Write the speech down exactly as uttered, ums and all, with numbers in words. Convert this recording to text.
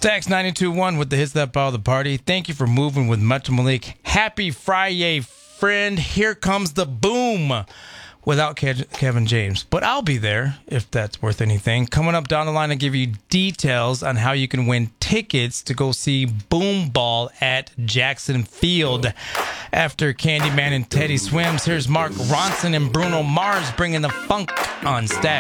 Stacks ninety-two point one with the hits that bother the party. Thank you for moving with Metro Malik. Happy Friday, friend. Here comes the boom. Without Ke- Kevin James. But I'll be there if that's worth anything. Coming up down the line, I'll give you details on how you can win tickets to go see Boom Ball at Jackson Field. After Candyman and Teddy Swims, here's Mark Ronson and Bruno Mars bringing the funk on Stack